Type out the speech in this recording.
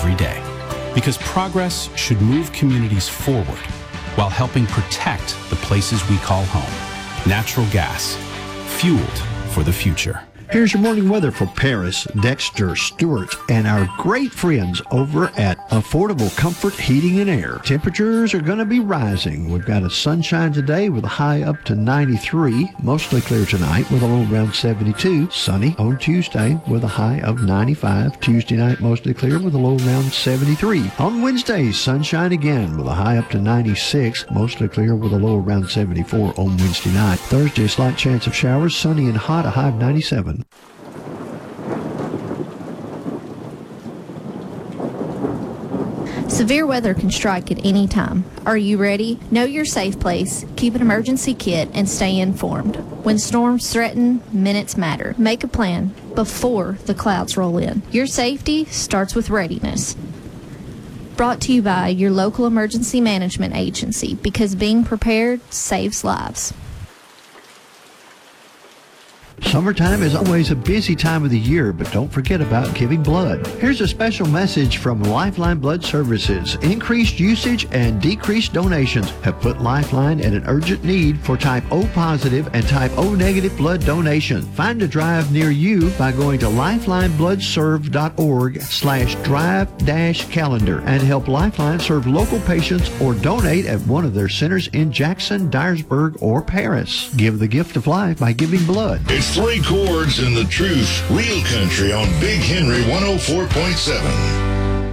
every day. Because progress should move communities forward while helping protect the places we call home. Natural gas, fueled for the future. Here's your morning weather for Paris, Dexter, Stewart, and our great friends over at Affordable Comfort Heating and Air. Temperatures are going to be rising. We've got a sunshine today with a high up to 93, mostly clear tonight with a low around 72. Sunny on Tuesday with a high of 95. Tuesday night mostly clear with a low around 73. On Wednesday, sunshine again with a high up to 96, mostly clear with a low around 74 on Wednesday night. Thursday, a slight chance of showers, sunny and hot, a high of 97. Severe weather can strike at any time. Are you ready? Know your safe place, keep an emergency kit, and stay informed. When storms threaten, minutes matter. Make a plan before the clouds roll in. Your safety starts with readiness. Brought to you by your local emergency management agency, because being prepared saves lives. Summertime is always a busy time of the year, but don't forget about giving blood. Here's a special message from Lifeline Blood Services. Increased usage and decreased donations have put Lifeline at an urgent need for type O positive and type O negative blood donation. Find a drive near you by going to lifelinebloodserve.org/drive-calendar and help Lifeline serve local patients or donate at one of their centers in Jackson, Dyersburg, or Paris. Give the gift of life by giving blood. It's Three Chords and the Truth, Real Country on Big Henry 104.7.